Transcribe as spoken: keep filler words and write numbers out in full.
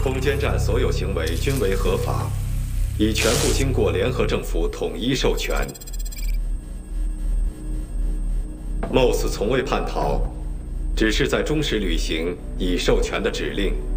空间站所有行为均为合法，已全部经过联合政府统一授权。M O S 从未叛逃，只是在忠实履行已授权的指令。